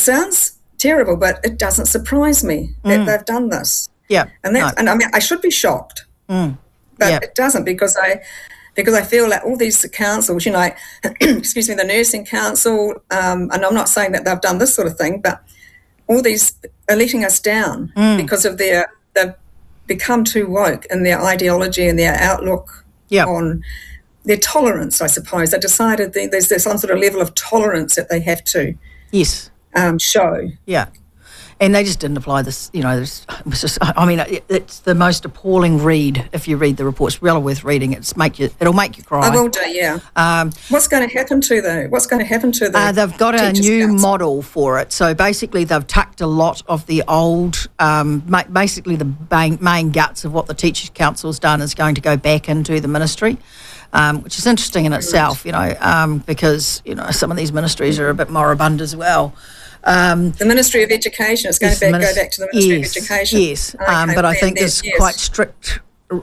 sounds terrible, but it doesn't surprise me that they've done this. Yeah. And I mean, I should be shocked, but it doesn't, because I feel that all these councils, you know, excuse me, the nursing council, and I'm not saying that they've done this sort of thing, but all these are letting us down because of they've become too woke in their ideology and their outlook on their tolerance, I suppose. They decided there's some sort of level of tolerance that they have to show. Yeah. And they just didn't apply this, you know, it was just, I mean, it's the most appalling read if you read the report. It's well worth reading. It'll make you cry. I will do, yeah. What's going to happen to the they've got a new model for it. So basically they've tucked a lot of the old, basically the main guts of what the Teachers' Council's done is going to go back into the ministry. Which is interesting in itself, you know, because, you know, some of these ministries are a bit moribund as well. The Ministry of Education is going to go back to the Ministry of Education. Yes, okay, but I think there's quite strict,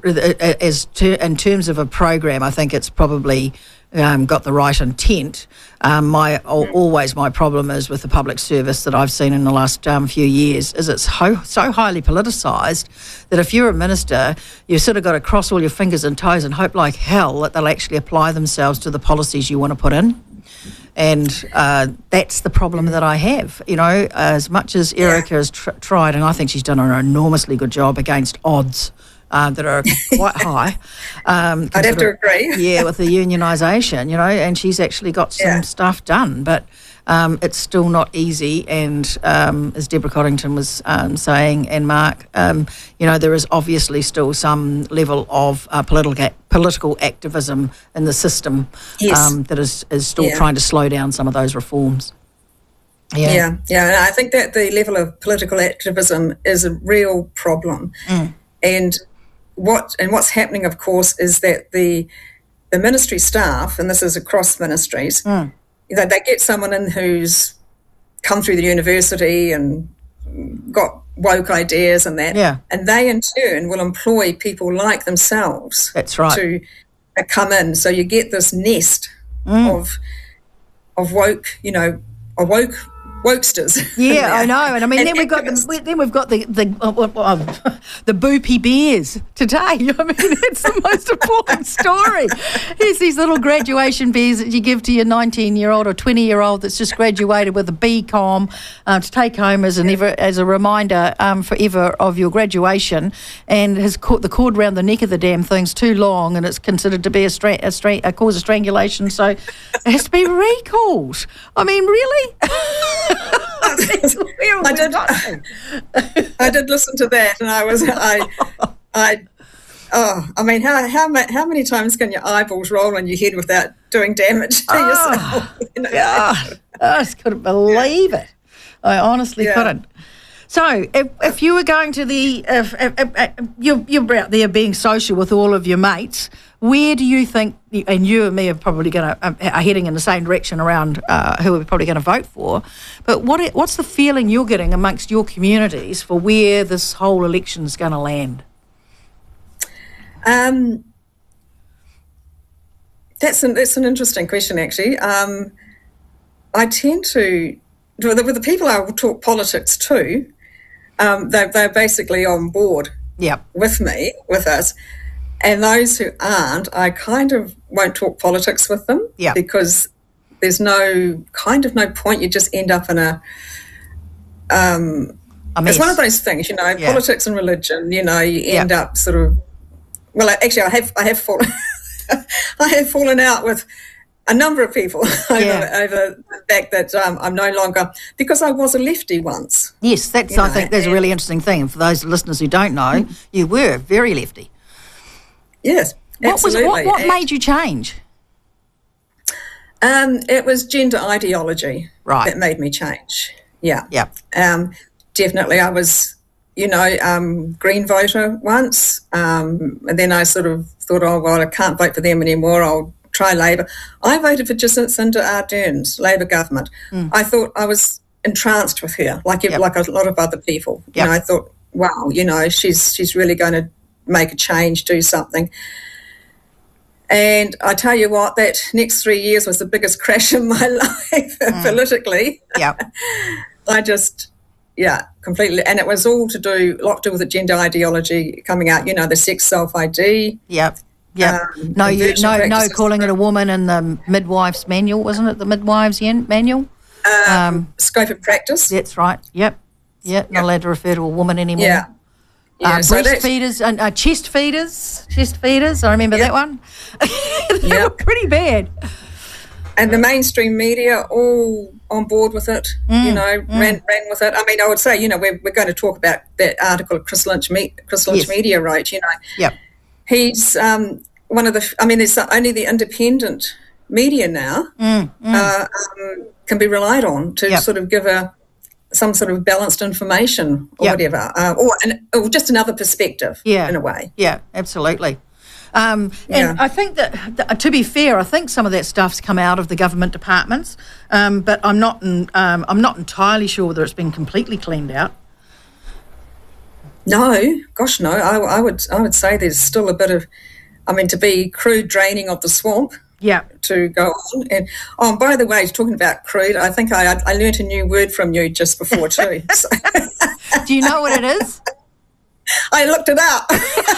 in terms of a program, I think it's probably got the right intent. Always my problem is with the public service that I've seen in the last few years is it's so highly politicised that if you're a minister, you've sort of got to cross all your fingers and toes and hope like hell that they'll actually apply themselves to the policies you want to put in. And that's the problem that I have. You know, as much as Erica has tried, and I think she's done an enormously good job against odds that are quite high. I'd have to agree. Yeah, with the unionisation, you know, and she's actually got some stuff done. But it's still not easy. And as Deborah Coddington was saying, and Mark, you know, there is obviously still some level of political activism in the system that is still trying to slow down some of those reforms. Yeah. And I think that the level of political activism is a real problem. And what's happening, of course, is that the ministry staff, and this is across ministries, they get someone in who's come through the university and got woke ideas and that, and they in turn will employ people like themselves. That's right. To come in, so you get this nest of woke, you know, wokesters. Yeah, I know, and I mean, then we've got the boopy bears today. I mean, it's the most important story. Here's these little graduation bears that you give to your 19-year-old or 20-year-old that's just graduated with a BCom to take home as a reminder forever of your graduation, and has caught the cord around the neck of the damn thing's too long, and it's considered to be a cause of strangulation, so it has to be recalled. I mean, really? I did listen to that, and I mean, how many times can your eyeballs roll in your head without doing damage to yourself? You know? God, I just couldn't believe it. I honestly couldn't. So, if you were going to you're out there being social with all of your mates, where do you think, and you and me are probably are heading in the same direction around who we're probably going to vote for, but what's the feeling you're getting amongst your communities for where this whole election is going to land? That's an interesting question, actually. I tend to, with the people I will talk politics to, they're basically on board with us. And those who aren't, I kind of won't talk politics with them because there's no point. You just end up in a it's one of those things, you know, politics and religion, you know, you end up sort of, well, actually I have fallen I have fallen out with a number of people over the fact that I'm no longer, because I was a lefty once. Yes, I think that's a really interesting thing. And for those listeners who don't know, you were very lefty. Yes, absolutely. What made you change? It was gender ideology that made me change. Yeah. Definitely. I was, you know, Green voter once, and then I sort of thought, oh, well, I can't vote for them anymore. I'll try Labor. I voted for Jacinda Ardern's Labor government. I thought I was entranced with her, like a lot of other people. You know, I thought, wow, you know, she's really going to make a change, do something. And I tell you what, that next 3 years was the biggest crash in my life politically. I just, completely. And it was all a lot to do with the gender ideology coming out, the sex self-ID. Yep. No calling it a woman in the midwife's manual, wasn't it? The midwife's manual? Scope of practice. That's right. Yep. Not allowed to refer to a woman anymore. Breastfeeders and chest feeders. I remember that one. They were pretty bad. And the mainstream media all on board with it, ran with it. I mean, I would say, we're going to talk about that article Chris Lynch Media wrote, Yep. He's one of there's only the independent media now can be relied on to sort of give some sort of balanced information or whatever, or just another perspective in a way. Yeah, absolutely. And I think that to be fair, I think some of that stuff's come out of the government departments, but I'm not entirely sure whether it's been completely cleaned out. No, gosh, no. I would say there's still a bit of, to be crude draining of the swamp. Yeah. To go on. And by the way, talking about crude, I think I learnt a new word from you just before too. So. Do you know what it is? I looked it up.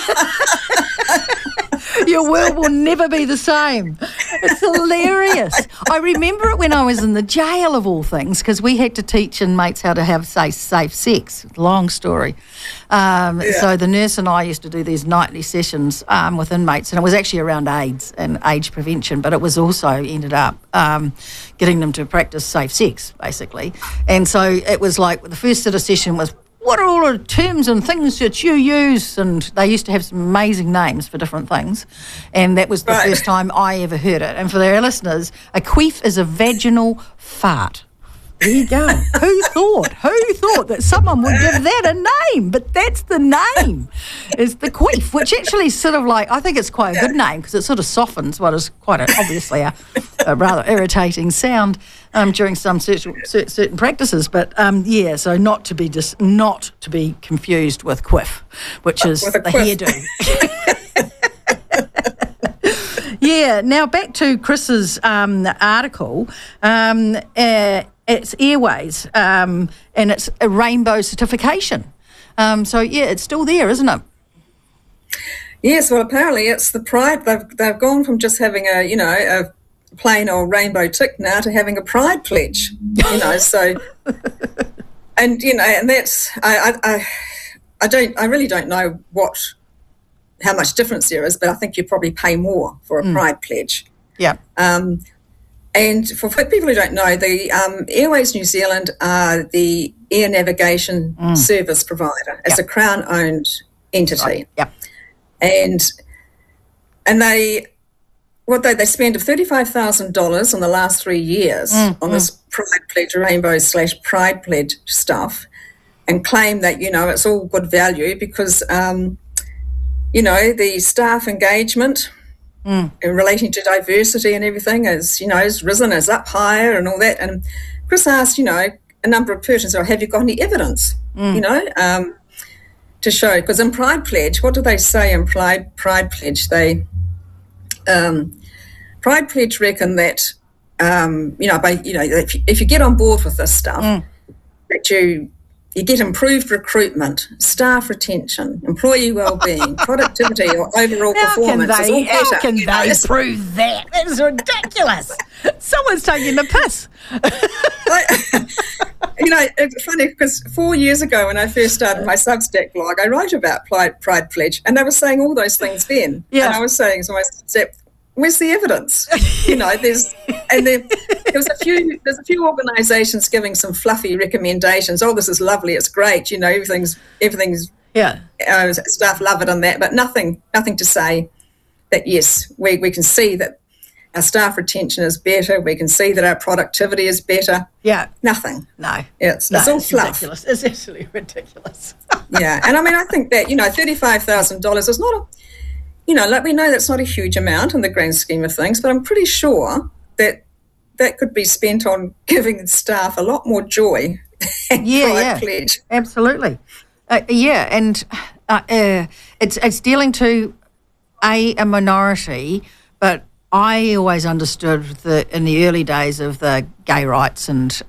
Your world will never be the same. It's hilarious. I remember it when I was in the jail, of all things, because we had to teach inmates how to have safe sex. Long story. So the nurse and I used to do these nightly sessions with inmates, and it was actually around AIDS and AIDS prevention, but it was also ended up getting them to practice safe sex, basically. And so it was like the first sort of session was, what are all the terms and things that you use? And they used to have some amazing names for different things. And that was the first time I ever heard it. And for their listeners, a queef is a vaginal fart. There you go. Who thought that someone would give that a name? But that's the name, is the queef, which actually is sort of like, I think it's quite a good name because it sort of softens what is quite obviously a rather irritating sound during some certain practices. But so not to be confused with quiff, which is the hairdo. Now back to Chris's article. It's Airways, and it's a rainbow certification. It's still there, isn't it? Yes, well, apparently it's the Pride. They've gone from just having a plain old rainbow tick now to having a Pride pledge. So, and that's I really don't know how much difference there is, but I think you probably pay more for a Pride pledge. Yeah. And for people who don't know, the Airways New Zealand are the air navigation service provider. It's a Crown-owned entity. Right. Yep. And they spend $35,000 on the last 3 years on this Pride Pledge, Rainbow/Pride Pledge stuff, and claim that, it's all good value because, the staff engagement in relating to diversity and everything is risen, is up higher and all that. And Chris asked, a number of persons, have you got any evidence, to show? Because in Pride Pledge, what do they say in Pride Pledge? They Pride Pledge reckon that if you get on board with this stuff, that you get improved recruitment, staff retention, employee well-being, productivity, or overall performance. How can they prove that? That's ridiculous. Someone's taking the piss. It's funny because 4 years ago when I first started my Substack blog, I wrote about Pride Pledge, and they were saying all those things then. Yeah. And I was saying to my Substack, where's the evidence? There's a few organisations giving some fluffy recommendations. Oh, this is lovely, it's great. Everything's staff love it and that, but nothing to say that yes, we can see that our staff retention is better. We can see that our productivity is better. Yeah, nothing. No, it's all fluff. Ridiculous. It's absolutely ridiculous. Yeah, and I think that $35,000 is not a. We know that's not a huge amount in the grand scheme of things, but I'm pretty sure that could be spent on giving staff a lot more joy than Pride Pledge. Absolutely. And it's dealing to a minority, but I always understood that in the early days of the gay rights and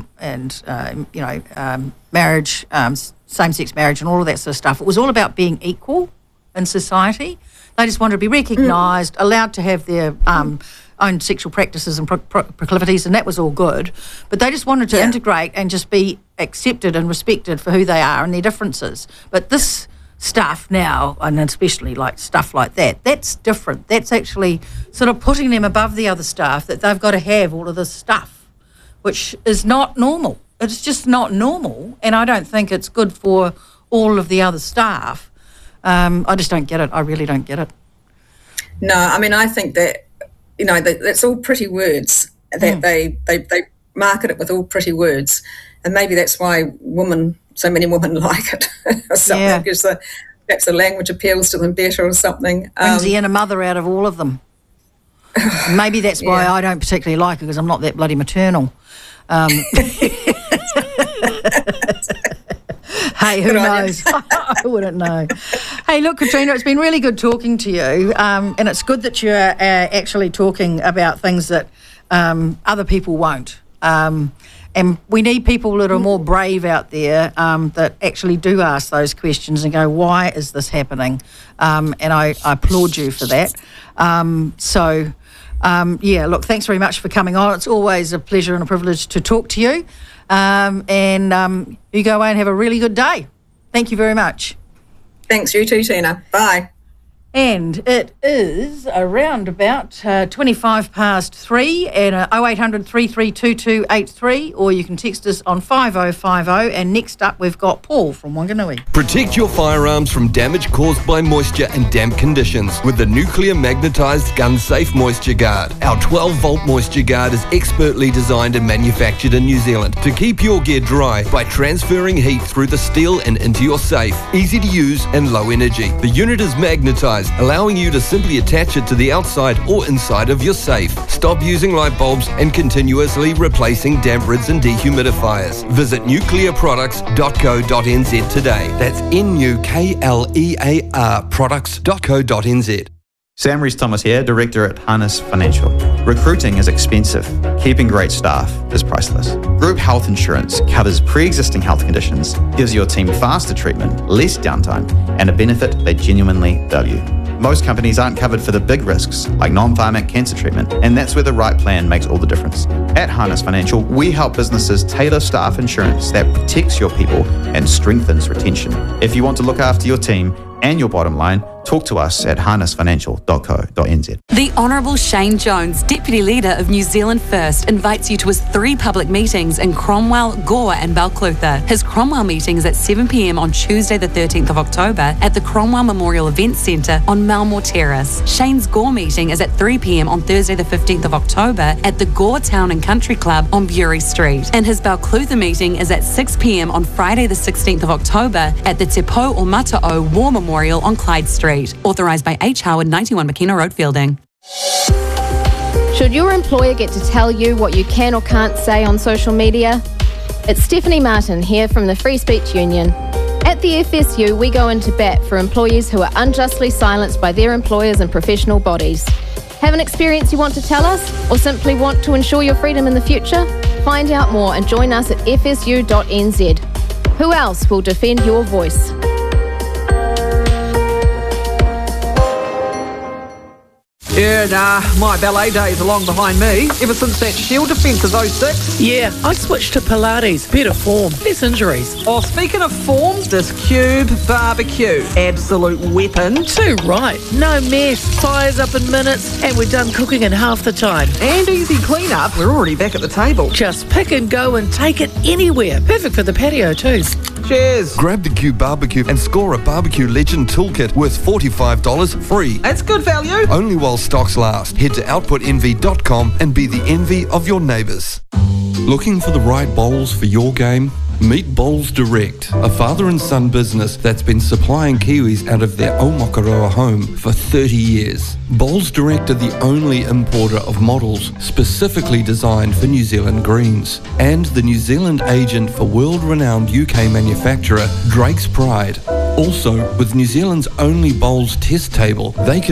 marriage, same-sex marriage and all of that sort of stuff, it was all about being equal in society. They just wanted to be recognised, allowed to have their own sexual practices and proclivities, and that was all good. But they just wanted to integrate and just be accepted and respected for who they are and their differences. But this stuff now, and especially like stuff like that, that's different. That's actually sort of putting them above the other staff, that they've got to have all of this stuff, which is not normal. It's just not normal, and I don't think it's good for all of the other staff. I just don't get it. I really don't get it. No, I mean, I think that, that's all pretty words, that they market it with all pretty words, and maybe that's why so many women like it or something, because perhaps the language appeals to them better or something. Brings the inner mother out of all of them. Maybe that's why I don't particularly like it, because I'm not that bloody maternal. Hey, who knows? I wouldn't know. Hey, look, Katrina, it's been really good talking to you, and it's good that you're actually talking about things that other people won't. And we need people that are more brave out there, that actually do ask those questions and go, why is this happening? And I applaud you for that. Look, thanks very much for coming on. It's always a pleasure and a privilege to talk to you. And you go away and have a really good day. Thank you very much. Thanks, you too, Tina. Bye. And it is around about 3:25 and 0800 332283, or you can text us on 5050. And next up, we've got Paul from Wanganui. Protect your firearms from damage caused by moisture and damp conditions with the Nuclear Magnetised Gun Safe Moisture Guard. Our 12-volt moisture guard is expertly designed and manufactured in New Zealand to keep your gear dry by transferring heat through the steel and into your safe. Easy to use and low energy. The unit is magnetised, allowing you to simply attach it to the outside or inside of your safe. Stop using light bulbs and continuously replacing damp rids and dehumidifiers. Visit nuclearproducts.co.nz today. That's NUKLEAR products.co.nz. Sam Rees-Thomas here, Director at Harness Financial. Recruiting is expensive. Keeping great staff is priceless. Group health insurance covers pre-existing health conditions, gives your team faster treatment, less downtime, and a benefit they genuinely value. Most companies aren't covered for the big risks, like non-pharmac cancer treatment, and that's where the right plan makes all the difference. At Harness Financial, we help businesses tailor staff insurance that protects your people and strengthens retention. If you want to look after your team and your bottom line, talk to us at harnessfinancial.co.nz. The Honourable Shane Jones, Deputy Leader of New Zealand First, invites you to his 3 public meetings in Cromwell, Gore and Balclutha. His Cromwell meeting is at 7 p.m. on Tuesday the 13th of October at the Cromwell Memorial Events Centre on Malmore Terrace. Shane's Gore meeting is at 3 p.m. on Thursday the 15th of October at the Gore Town and Country Club on Bury Street. And his Balclutha meeting is at 6 p.m. on Friday the 16th of October at the Te Pou o Mata'o War Memorial on Clyde Street. Authorised by H. Howard, 91 McKenna Road, Fielding. Should your employer get to tell you what you can or can't say on social media? It's Stephanie Martin here from the Free Speech Union. At the FSU, we go into bat for employees who are unjustly silenced by their employers and professional bodies. Have an experience you want to tell us, or simply want to ensure your freedom in the future? Find out more and join us at fsu.nz. Who else will defend your voice? Yeah, nah, my ballet days are long behind me. Ever since that Shield defence of 06. Yeah, I switched to Pilates. Better form, less injuries. Oh, speaking of form, this Cube barbecue. Absolute weapon. Too right. No mess, fires up in minutes, and we're done cooking in half the time. And easy clean-up. We're already back at the table. Just pick and go and take it anywhere. Perfect for the patio too. Cheers. Grab the Cube barbecue and score a Barbecue Legend toolkit worth $45 free. That's good value. Only while stocks last. Head to outputenvy.com and be the envy of your neighbours. Looking for the right bowls for your game? Meet Bowls Direct, a father and son business that's been supplying Kiwis out of their Omakaroa home for 30 years. Bowls Direct are the only importer of models specifically designed for New Zealand greens, and the New Zealand agent for world-renowned UK manufacturer Drake's Pride. Also, with New Zealand's only bowls test table, they can